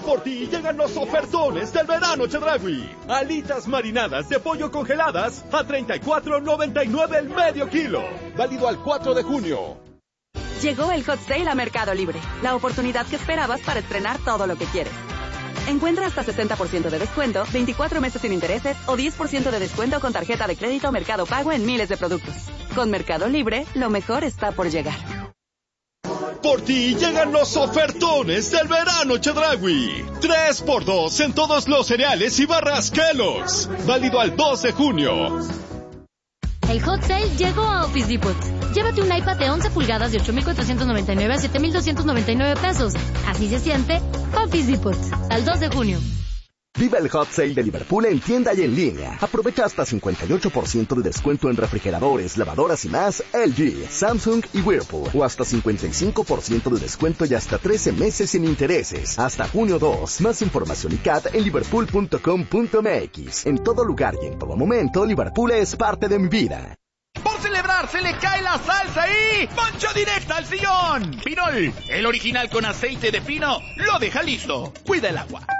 Por ti llegan los ofertones del verano Chedraui. Alitas marinadas de pollo congeladas a $34.99 el medio kilo. Válido al 4 de junio. Llegó el Hot Sale a Mercado Libre. La oportunidad que esperabas para estrenar todo lo que quieres. Encuentra hasta 60% de descuento, 24 meses sin intereses o 10% de descuento con tarjeta de crédito Mercado Pago en miles de productos. Con Mercado Libre, lo mejor está por llegar. Por ti llegan los ofertones del verano Chedraui. 3x2 en todos los cereales y barras Kellogg's. Válido al 2 de junio. El Hot Sale llegó a Office Depot. Llévate un iPad de 11 pulgadas de 8,499 a 7,299 pesos. Así se siente Office Depot. Al 2 de junio. Viva el Hot Sale de Liverpool en tienda y en línea. Aprovecha hasta 58% de descuento en refrigeradores, lavadoras y más LG, Samsung y Whirlpool. O hasta 55% de descuento y hasta 13 meses sin intereses. Hasta junio 2. Más información y CAT en liverpool.com.mx. En todo lugar y en todo momento, Liverpool es parte de mi vida. Por celebrar, se le cae la salsa y ¡mancha directa al sillón! Pinol, el original con aceite de pino, lo deja listo. Cuida el agua.